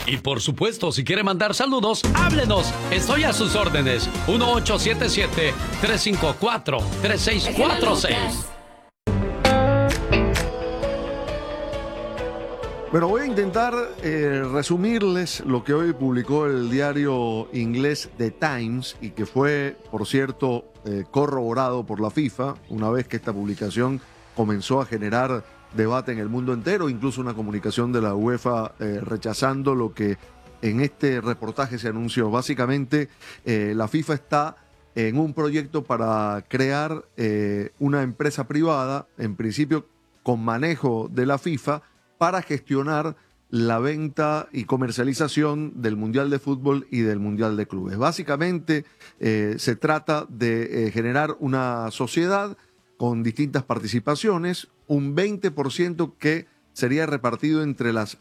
Y por supuesto, si quiere mandar saludos, háblenos. Estoy a sus órdenes. 1877-354-3646. Bueno, voy a intentar resumirles lo que hoy publicó el diario inglés The Times y que fue, por cierto, corroborado por la FIFA una vez que esta publicación comenzó a generar debate en el mundo entero, incluso una comunicación de la UEFA rechazando lo que en este reportaje se anunció. Básicamente, la FIFA está en un proyecto para crear una empresa privada, en principio con manejo de la FIFA, para gestionar la venta y comercialización del Mundial de Fútbol y del Mundial de Clubes. Básicamente se trata de generar una sociedad con distintas participaciones, un 20% que sería repartido entre las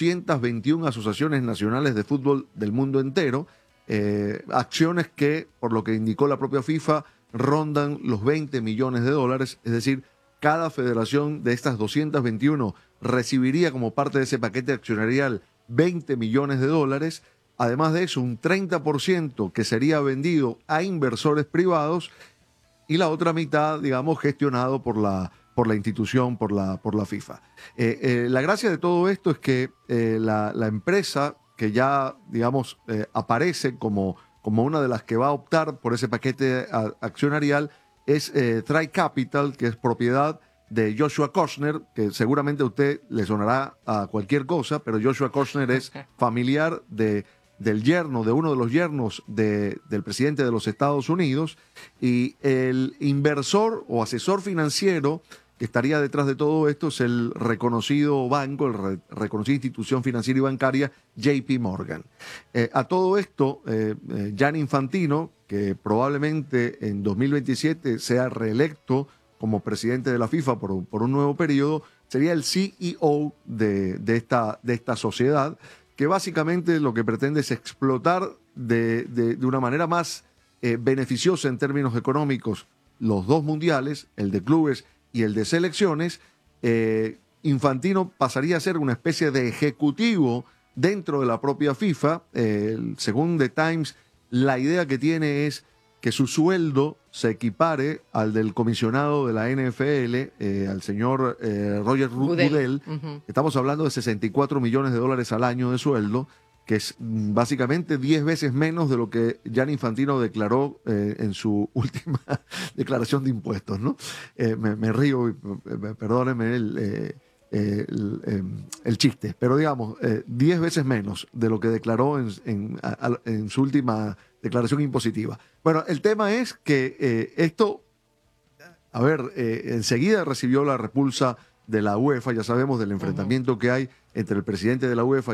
221 asociaciones nacionales de fútbol del mundo entero, acciones que, por lo que indicó la propia FIFA, rondan los 20 millones de dólares, es decir, cada federación de estas 221 recibiría como parte de ese paquete accionarial 20 millones de dólares. Además de eso, un 30% que sería vendido a inversores privados y la otra mitad, digamos, gestionado por la institución, por la FIFA. La gracia de todo esto es que la empresa que ya, digamos, aparece como una de las que va a optar por ese paquete accionarial es Tri Capital, que es propiedad de Joshua Kochner, que seguramente a usted le sonará a cualquier cosa, pero Joshua Kochner es familiar del yerno, de uno de los yernos del presidente de los Estados Unidos, y el inversor o asesor financiero que estaría detrás de todo esto es el reconocido banco, reconocida institución financiera y bancaria JP Morgan. A todo esto, Gianni Infantino, que probablemente en 2027 sea reelecto como presidente de la FIFA por un nuevo periodo, sería el CEO de esta sociedad, que básicamente lo que pretende es explotar de una manera más beneficiosa en términos económicos los dos mundiales, el de clubes y el de selecciones. Infantino pasaría a ser una especie de ejecutivo dentro de la propia FIFA. Según The Times, la idea que tiene es que su sueldo se equipare al del comisionado de la NFL, al señor Roger Goodell. Estamos hablando de 64 millones de dólares al año de sueldo, que es básicamente 10 veces menos de lo que Gianni Infantino declaró en su última declaración de impuestos, ¿no? Me río, perdónenme el chiste, pero digamos, 10 veces menos de lo que declaró en su última declaración impositiva. Bueno, el tema es que esto, enseguida recibió la repulsa de la UEFA, ya sabemos del enfrentamiento que hay entre el presidente de la UEFA